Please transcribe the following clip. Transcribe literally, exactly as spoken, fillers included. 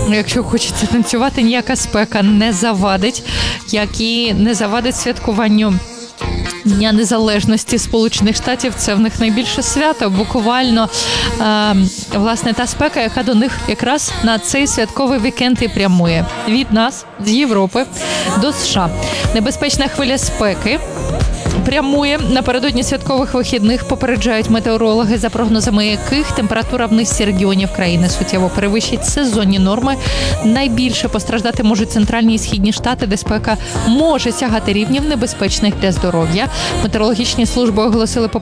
якщо хочеться танцювати, ніяка спека не завадить, як і не завадить святкуванню Дня Незалежності Сполучених Штатів. Це в них найбільше свято, буквально, е, власне, та спека, яка до них якраз на цей святковий вікенд і прямує. Від нас, з Європи, до США. Небезпечна хвиля спеки прямує напередодні святкових вихідних, попереджають метеорологи, за прогнозами яких температура в низці регіонів країни суттєво перевищить сезонні норми. Найбільше постраждати можуть центральні і східні штати, де спека може сягати рівнів небезпечних для здоров'я. Метеорологічні служби оголосили